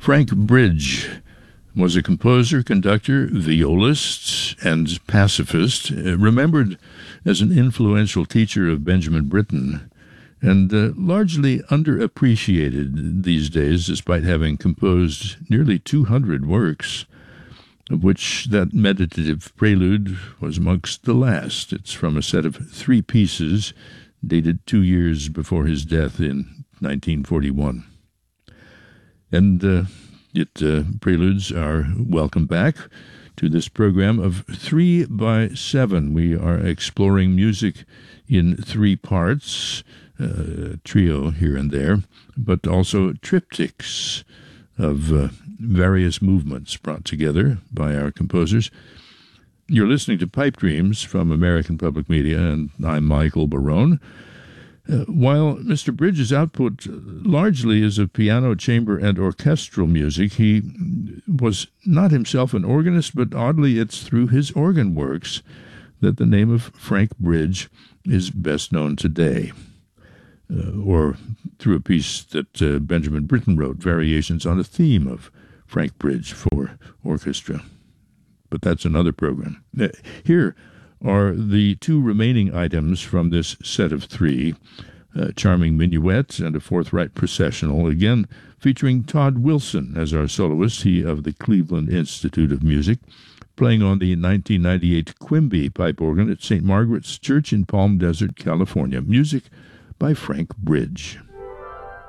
Frank Bridge was a composer, conductor, violist, and pacifist, remembered as an influential teacher of Benjamin Britten, and largely underappreciated these days, despite having composed nearly 200 works, of which that meditative prelude was amongst the last. It's from a set of 3 pieces dated 2 years before his death in 1941. And preludes are welcome back to this program of 3 by 7. We are exploring music in 3 parts, trio here and there, but also triptychs of various movements brought together by our composers. You're listening to Pipe Dreams from American Public Media, and I'm Michael Barone. While Mr. Bridges' output largely is of piano, chamber, and orchestral music, he was not himself an organist, but oddly it's through his organ works that the name of Frank Bridge is best known today, or through a piece that Benjamin Britten wrote, Variations on a Theme of Frank Bridge for Orchestra. But that's another program. Here are the 2 remaining items from this set of 3, Charming Minuet and a Forthright Processional, again featuring Todd Wilson as our soloist, he of the Cleveland Institute of Music, playing on the 1998 Quimby pipe organ at St. Margaret's Church in Palm Desert, California. Music by Frank Bridge.